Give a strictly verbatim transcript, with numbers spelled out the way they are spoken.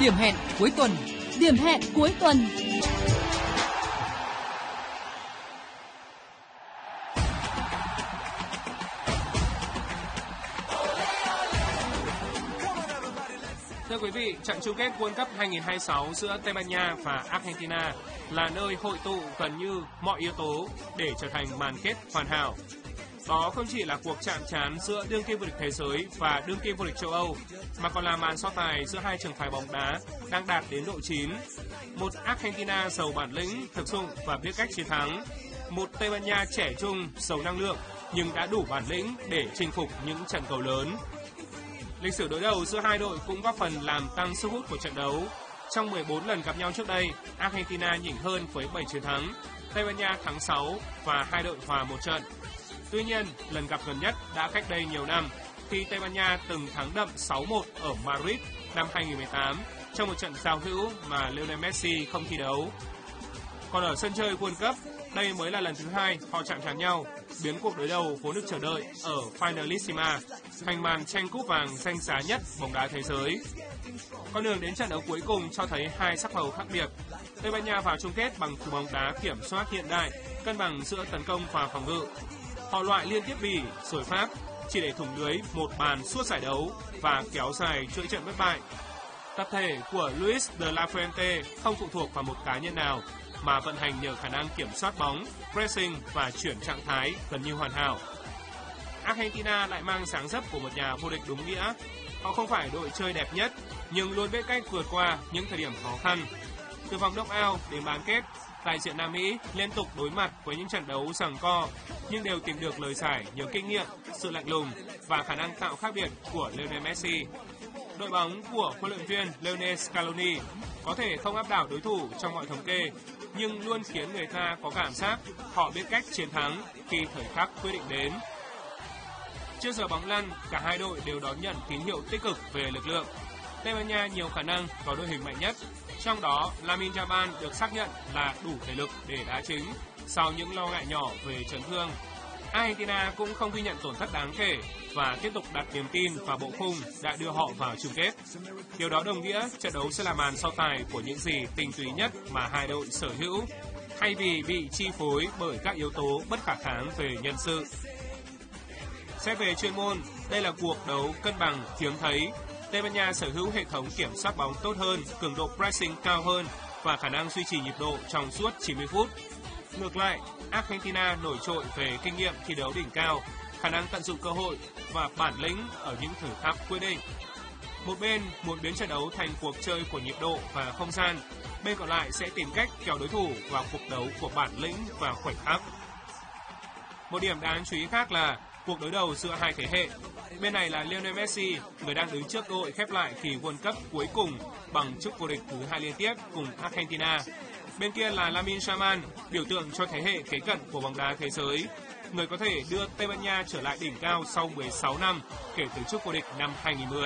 Điểm hẹn cuối tuần. Điểm hẹn cuối tuần. Thưa quý vị, trận chung kết World Cup hai không hai sáu giữa Tây Ban Nha và Argentina là nơi hội tụ gần như mọi yếu tố để trở thành màn kết hoàn hảo. Đó không chỉ là cuộc chạm trán giữa đương kim vô địch thế giới và đương kim vô địch châu Âu, mà còn là màn so tài giữa hai trường phái bóng đá đang đạt đến độ chín. Một Argentina giàu bản lĩnh, thực dụng và biết cách chiến thắng. Một Tây Ban Nha trẻ trung, giàu năng lượng nhưng đã đủ bản lĩnh để chinh phục những trận cầu lớn. Lịch sử đối đầu giữa hai đội cũng góp phần làm tăng sức hút của trận đấu. Trong mười bốn lần gặp nhau trước đây, Argentina nhỉnh hơn với bảy chiến thắng, Tây Ban Nha thắng sáu và hai đội hòa một trận. Tuy nhiên, lần gặp gần nhất đã cách đây nhiều năm, khi Tây Ban Nha từng thắng đậm sáu một ở Madrid năm hai không một tám trong một trận giao hữu mà Lionel Messi không thi đấu. Còn ở sân chơi World Cup, đây mới là lần thứ hai họ chạm trán nhau, biến cuộc đối đầu vốn được chờ đợi ở Finalissima thành màn tranh cúp vàng danh giá nhất bóng đá thế giới. Con đường đến trận đấu cuối cùng cho thấy hai sắc màu khác biệt. Tây Ban Nha vào chung kết bằng cú bóng đá kiểm soát hiện đại, cân bằng giữa tấn công và phòng ngự. Họ loại liên tiếp bỉ, rồi Pháp, chỉ để thủng lưới một bàn suốt giải đấu và kéo dài chuỗi trận bất bại. Tập thể của Luis de la Fuente không phụ thuộc vào một cá nhân nào, mà vận hành nhờ khả năng kiểm soát bóng, pressing và chuyển trạng thái gần như hoàn hảo. Argentina lại mang dáng dấp của một nhà vô địch đúng nghĩa. Họ không phải đội chơi đẹp nhất, nhưng luôn biết cách vượt qua những thời điểm khó khăn. Từ vòng knock-out đến bán kết, đại diện Nam Mỹ liên tục đối mặt với những trận đấu giằng co, nhưng đều tìm được lời giải nhờ kinh nghiệm, sự lạnh lùng và khả năng tạo khác biệt của Lionel Messi. Đội bóng của huấn luyện viên Lionel Scaloni có thể không áp đảo đối thủ trong mọi thống kê, nhưng luôn khiến người ta có cảm giác họ biết cách chiến thắng khi thời khắc quyết định đến. Trước giờ bóng lăn, cả hai đội đều đón nhận tín hiệu tích cực về lực lượng. Tây Ban Nha nhiều khả năng có đội hình mạnh nhất, trong đó Lamine Yamal được xác nhận là đủ thể lực để đá chính sau những lo ngại nhỏ về chấn thương. Argentina cũng không ghi nhận tổn thất đáng kể và tiếp tục đặt niềm tin vào bộ khung đã đưa họ vào chung kết. Điều đó đồng nghĩa trận đấu sẽ là màn so tài của những gì tinh túy nhất mà hai đội sở hữu, thay vì bị chi phối bởi các yếu tố bất khả kháng về nhân sự. Xét về chuyên môn, đây là cuộc đấu cân bằng hiếm thấy. Tây Ban Nha sở hữu hệ thống kiểm soát bóng tốt hơn, cường độ pressing cao hơn và khả năng duy trì nhịp độ trong suốt chín mươi phút. Ngược lại, Argentina nổi trội về kinh nghiệm thi đấu đỉnh cao, khả năng tận dụng cơ hội và bản lĩnh ở những thử thách quyết định. Một bên muốn biến trận đấu thành cuộc chơi của nhịp độ và không gian, bên còn lại sẽ tìm cách kéo đối thủ vào cuộc đấu của bản lĩnh và khoảnh khắc. Một điểm đáng chú ý khác là cuộc đối đầu giữa hai thế hệ. Bên này là Lionel Messi, người đang đứng trước cơ hội khép lại kỳ World Cup cuối cùng bằng chức vô địch thứ hai liên tiếp cùng Argentina. Bên kia là Lamine Yamal, biểu tượng cho thế hệ kế cận của bóng đá thế giới, người có thể đưa Tây Ban Nha trở lại đỉnh cao sau mười sáu năm kể từ chức vô địch năm hai không một không.